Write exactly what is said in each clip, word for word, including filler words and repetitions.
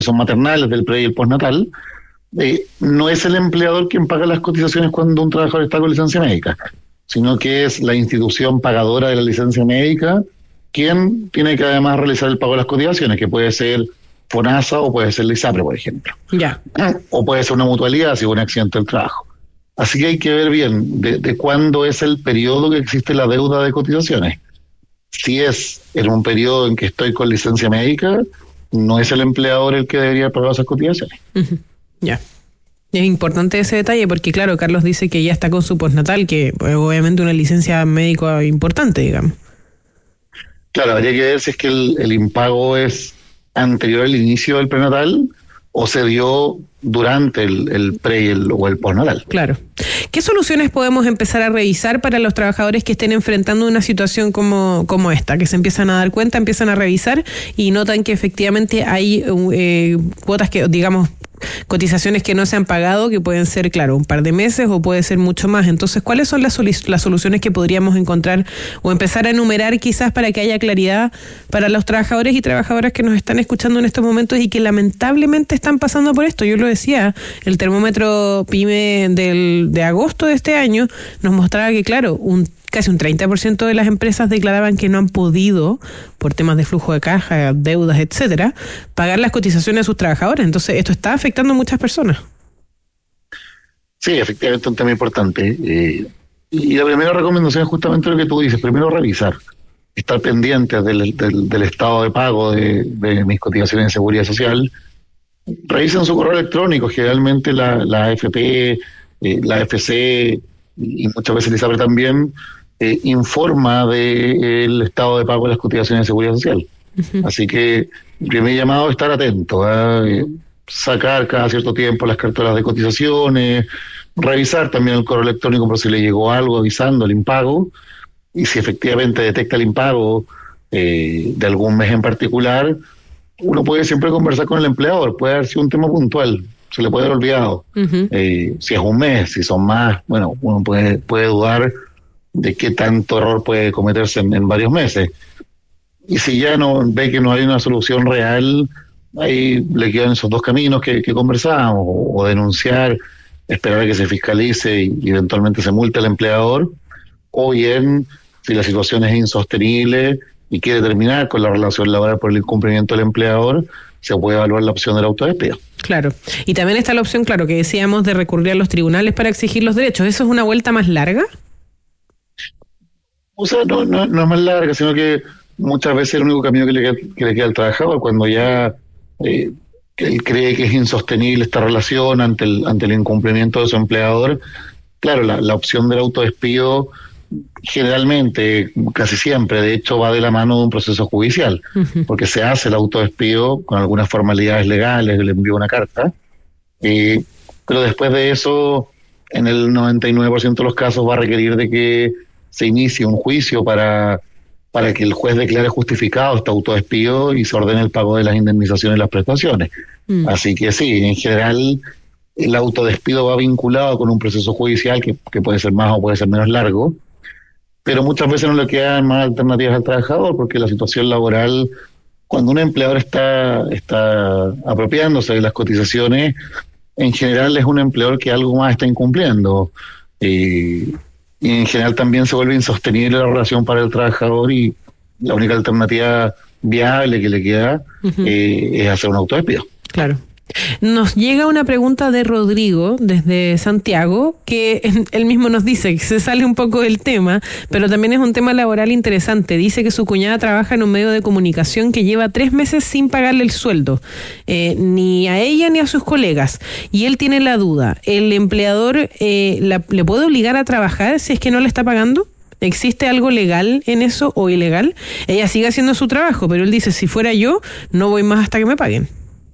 son maternales del pre y el postnatal, eh, no es el empleador quien paga las cotizaciones cuando un trabajador está con licencia médica, sino que es la institución pagadora de la licencia médica quien tiene que además realizar el pago de las cotizaciones, que puede ser FONASA o puede ser la ISAPRE, por ejemplo. Ya. O puede ser una mutualidad si hubo un accidente del trabajo. Así que hay que ver bien de, de cuándo es el periodo que existe la deuda de cotizaciones. Si es en un periodo en que estoy con licencia médica, no es el empleador el que debería pagar esas cotizaciones. Uh-huh. Ya. Es importante ese detalle porque, claro, Carlos dice que ya está con su postnatal, que pues, obviamente una licencia médica importante, digamos. Claro, habría que ver si es que el, el impago es anterior al inicio del prenatal o se dio durante el, el pre y el, o el postnatal. Claro. ¿Qué soluciones podemos empezar a revisar para los trabajadores que estén enfrentando una situación como, como esta? Que se empiezan a dar cuenta, empiezan a revisar y notan que efectivamente hay eh, cuotas que, digamos, cotizaciones que no se han pagado, que pueden ser, claro, un par de meses o puede ser mucho más. Entonces, ¿cuáles son las, solu- las soluciones que podríamos encontrar o empezar a enumerar quizás para que haya claridad para los trabajadores y trabajadoras que nos están escuchando en estos momentos y que lamentablemente están pasando por esto? Yo lo decía, el termómetro PYME del, de agosto de este año nos mostraba que, claro, un casi un treinta por ciento de las empresas declaraban que no han podido, por temas de flujo de caja, deudas, etcétera, pagar las cotizaciones a sus trabajadores. Entonces, esto está afectando a muchas personas. Sí, efectivamente, un tema importante. Eh, y la primera recomendación es justamente lo que tú dices. Primero, revisar. Estar pendientes del, del, del estado de pago de, de mis cotizaciones de seguridad social. Revisen su correo electrónico. Generalmente la, la A F P, eh, la A F C y muchas veces el ISAPRE también eh, informa del de estado de pago de las cotizaciones de seguridad social. Uh-huh. Así que el primer llamado es estar atento, ¿eh? Sacar cada cierto tiempo las carteras de cotizaciones, revisar también el correo electrónico por si le llegó algo avisando el impago, y si efectivamente detecta el impago eh, de algún mes en particular, uno puede siempre conversar con el empleador, puede haber sido un tema puntual, se le puede haber olvidado. Uh-huh. Eh, si es un mes, si son más, bueno, uno puede, puede dudar de qué tanto error puede cometerse en, en varios meses. Y si ya no ve que no hay una solución real, ahí le quedan esos dos caminos que, que conversábamos, o, o denunciar, esperar a que se fiscalice y, y eventualmente se multe al empleador, o bien, si la situación es insostenible y quiere terminar con la relación laboral por el incumplimiento del empleador, se puede evaluar la opción del autodespido. Claro. Y también está la opción, claro, que decíamos de recurrir a los tribunales para exigir los derechos. ¿Eso es una vuelta más larga? O sea, no, no, no es más larga, sino que muchas veces el único camino que le queda, que le queda al trabajador cuando ya eh, que él cree que es insostenible esta relación ante el, ante el incumplimiento de su empleador. Claro, la, la opción del autodespido generalmente, casi siempre, de hecho, va de la mano de un proceso judicial, uh-huh. porque se hace el autodespido con algunas formalidades legales, le envío una carta, eh, pero después de eso, en el noventa y nueve por ciento de los casos va a requerir de que se inicie un juicio para, para que el juez declare justificado este autodespido y se ordene el pago de las indemnizaciones y las prestaciones. Uh-huh. Así que sí, en general, el autodespido va vinculado con un proceso judicial que, que puede ser más o puede ser menos largo, pero muchas veces no le quedan más alternativas al trabajador, porque la situación laboral, cuando un empleador está, está apropiándose de las cotizaciones, en general es un empleador que algo más está incumpliendo, y, y en general también se vuelve insostenible la relación para el trabajador, y la única alternativa viable que le queda uh-huh. eh, es hacer un autodespido. Claro. Nos llega una pregunta de Rodrigo desde Santiago, que él mismo nos dice que se sale un poco del tema, pero también es un tema laboral interesante. Dice que su cuñada trabaja en un medio de comunicación que lleva tres meses sin pagarle el sueldo, eh, ni a ella ni a sus colegas, y él tiene la duda, ¿el empleador eh, la, le puede obligar a trabajar si es que no le está pagando? ¿Existe algo legal en eso o ilegal? Ella sigue haciendo su trabajo, pero él dice, si fuera yo, no voy más hasta que me paguen.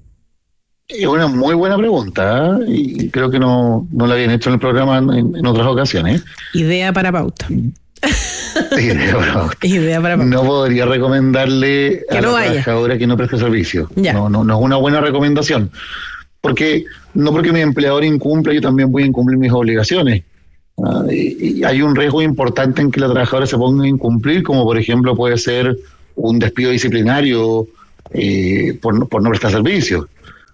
Es una muy buena pregunta, ¿eh? Y creo que no, no la habían hecho en el programa en, en otras ocasiones. Idea para pauta. Idea para pauta. Idea para pauta. No podría recomendarle que a no la vaya. trabajadora que no preste servicio. Ya. No, no, no es una buena recomendación. Porque no porque mi empleador incumpla, yo también voy a incumplir mis obligaciones. Uh, y, y hay un riesgo importante en que la trabajadora se ponga a incumplir, como por ejemplo puede ser un despido disciplinario eh, por, por no prestar servicio.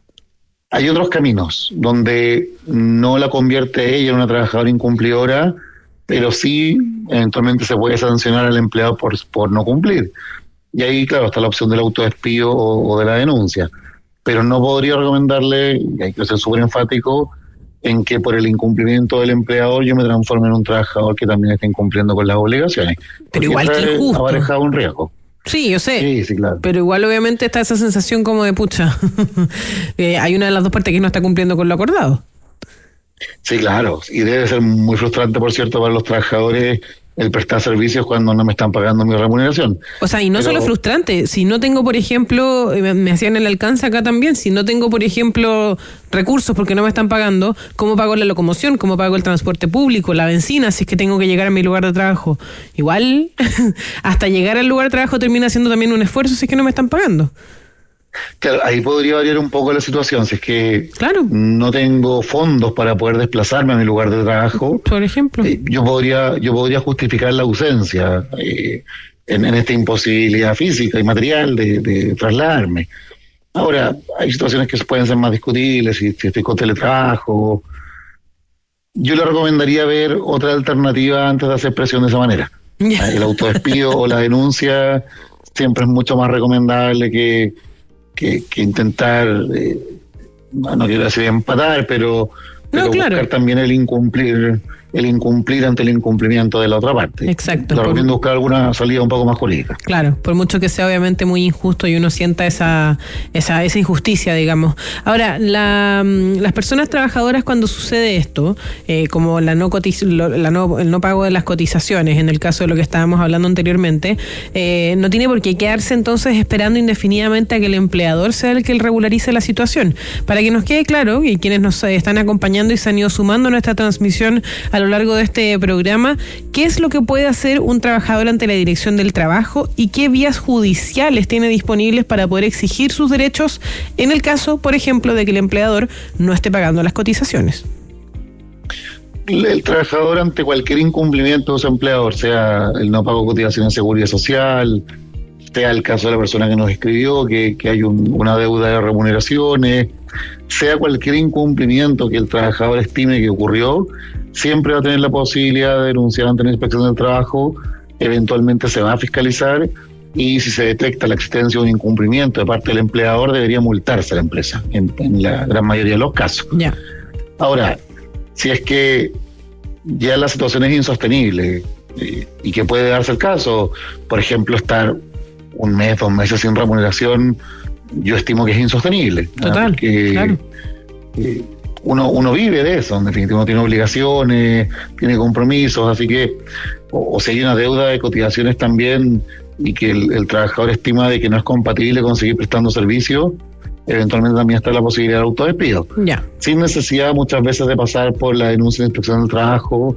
Hay otros caminos donde no la convierte ella en una trabajadora incumplidora, pero sí eventualmente se puede sancionar al empleado por, por no cumplir. Y ahí, claro, está la opción del autodespido o, o de la denuncia. Pero no podría recomendarle, y hay que ser súper enfático, en que por el incumplimiento del empleador yo me transforme en un trabajador que también está incumpliendo con las obligaciones. Pero igual que injusto. Aparejado un riesgo. Sí, yo sé. Sí, sí, claro. Pero igual obviamente está esa sensación como de pucha. eh, hay una de las dos partes que no está cumpliendo con lo acordado. Sí, claro. Y debe ser muy frustrante, por cierto, para los trabajadores el prestar servicios cuando no me están pagando mi remuneración. O sea, y no Pero... solo frustrante, si no tengo, por ejemplo, me hacían el alcance acá también, si no tengo, por ejemplo, recursos porque no me están pagando, ¿cómo pago la locomoción? ¿Cómo pago el transporte público? La benzina, si es que tengo que llegar a mi lugar de trabajo. Igual, hasta llegar al lugar de trabajo termina siendo también un esfuerzo si es que no me están pagando. Claro, ahí podría variar un poco la situación, si es que claro. no tengo fondos para poder desplazarme a mi lugar de trabajo. Por ejemplo. Eh, yo podría yo podría justificar la ausencia eh, en, en esta imposibilidad física y material de, de trasladarme. Ahora, hay situaciones que pueden ser más discutibles, si, si estoy con teletrabajo. Yo le recomendaría ver otra alternativa antes de hacer presión de esa manera. El autodespido o la denuncia siempre es mucho más recomendable que Que, que intentar, eh, no quiero decir empatar, pero, pero no, claro. buscar también el incumplir el incumplir ante el incumplimiento de la otra parte. Exacto. Le recomiendo buscar alguna salida un poco más jurídica. Claro, por mucho que sea obviamente muy injusto y uno sienta esa esa esa injusticia, digamos. Ahora, la, las personas trabajadoras cuando sucede esto, eh, como la no, cotiz, la no el no pago de las cotizaciones, en el caso de lo que estábamos hablando anteriormente, eh, no tiene por qué quedarse entonces esperando indefinidamente a que el empleador sea el que regularice la situación. Para que nos quede claro, y quienes nos están acompañando y se han ido sumando a nuestra transmisión a lo largo de este programa, ¿qué es lo que puede hacer un trabajador ante la Dirección del Trabajo y qué vías judiciales tiene disponibles para poder exigir sus derechos en el caso, por ejemplo, de que el empleador no esté pagando las cotizaciones? El, el trabajador ante cualquier incumplimiento de su empleador, sea el no pago de cotización en seguridad social, sea el caso de la persona que nos escribió, que, que hay un, una deuda de remuneraciones, sea cualquier incumplimiento que el trabajador estime que ocurrió, siempre va a tener la posibilidad de denunciar ante la Inspección del Trabajo, eventualmente se va a fiscalizar y si se detecta la existencia de un incumplimiento de parte del empleador, debería multarse a la empresa, en, en la gran mayoría de los casos. Yeah. Ahora, si es que ya la situación es insostenible eh, y que puede darse el caso, por ejemplo, estar un mes, dos meses sin remuneración, yo estimo que es insostenible. Total, porque, claro. Eh, uno uno vive de eso, en definitiva uno tiene obligaciones, tiene compromisos, así que, o, o si hay una deuda de cotizaciones también y que el, el trabajador estima de que no es compatible con seguir prestando servicio, eventualmente también está la posibilidad de autodespido. Ya. Sin necesidad muchas veces de pasar por la denuncia de Inspección del Trabajo,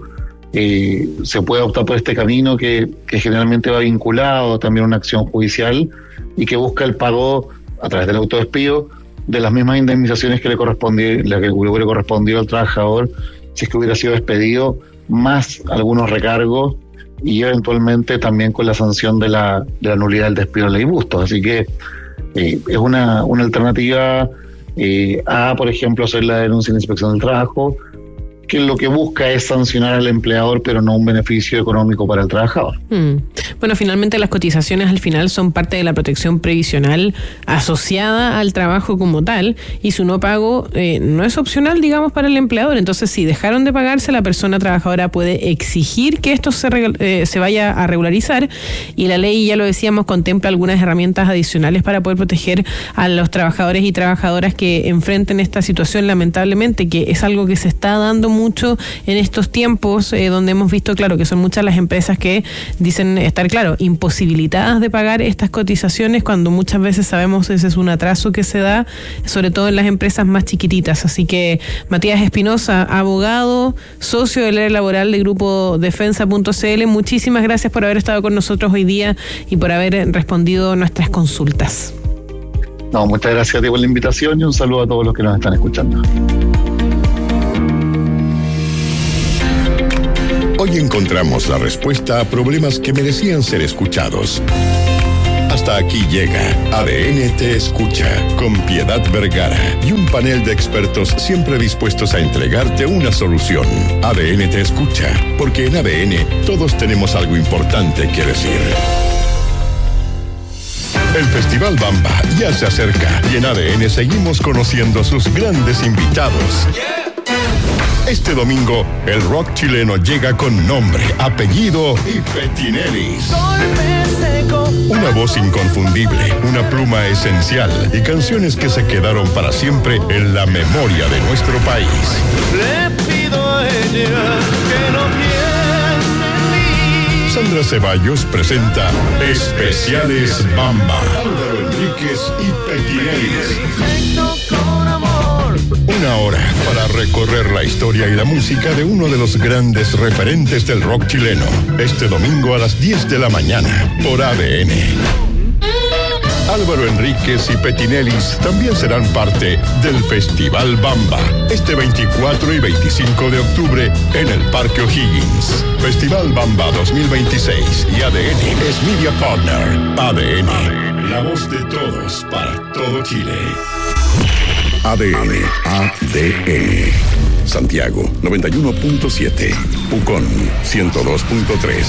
eh, se puede optar por este camino que, que generalmente va vinculado también a una acción judicial y que busca el pago a través del autodespido de las mismas indemnizaciones que le correspondió, la que le hubiera correspondido al trabajador si es que hubiera sido despedido, más algunos recargos y eventualmente también con la sanción de la, de la nulidad del despido de ley Bustos. Así que eh, es una, una alternativa eh, a, por ejemplo, hacer la denuncia en la Inspección del Trabajo, que lo que busca es sancionar al empleador, pero no un beneficio económico para el trabajador. Mm. Bueno, finalmente las cotizaciones al final son parte de la protección previsional asociada al trabajo como tal, y su no pago eh, no es opcional, digamos, para el empleador. Entonces, si dejaron de pagarse, la persona trabajadora puede exigir que esto se, eh, se vaya a regularizar, y la ley, ya lo decíamos, contempla algunas herramientas adicionales para poder proteger a los trabajadores y trabajadoras que enfrenten esta situación, lamentablemente, que es algo que se está dando mucho en estos tiempos, eh, donde hemos visto, claro, que son muchas las empresas que dicen estar, claro, imposibilitadas de pagar estas cotizaciones, cuando muchas veces sabemos ese es un atraso que se da, sobre todo en las empresas más chiquititas. Así que Matías Espinosa, abogado, socio del área laboral de Grupo Defensa punto c l, muchísimas gracias por haber estado con nosotros hoy día y por haber respondido nuestras consultas. No, muchas gracias a ti por la invitación y un saludo a todos los que nos están escuchando. Hoy encontramos la respuesta a problemas que merecían ser escuchados. Hasta Hasta aquí llega A D N Te Escucha con Piedad Vergara y un panel de expertos siempre dispuestos a entregarte una solución. A D N Te Escucha, porque en A D N todos tenemos algo importante que decir. El Festival Bamba ya se acerca y en A D N seguimos conociendo a sus grandes invitados. Este domingo, el rock chileno llega con nombre, apellido y petinelis. Una voz inconfundible, una pluma esencial y canciones que se quedaron para siempre en la memoria de nuestro país. Le pido a ella que no piense en mí. Sandra Ceballos presenta Especiales Bamba. Álvaro Enríquez y Petinelis. Con amor. Una hora para recorrer la historia y la música de uno de los grandes referentes del rock chileno. Este domingo a las diez de la mañana por A D N. Álvaro Enríquez y Petinelis también serán parte del Festival Bamba este veinticuatro y veinticinco de octubre en el Parque O'Higgins. Festival Bamba dos mil veintiséis y A D N es Media Partner. A D N, la voz de todos para todo Chile. A D N, A D N. Santiago noventa y uno punto siete, Pucón ciento dos punto tres.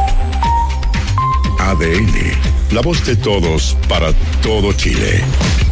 A D N, la voz de todos para todo Chile.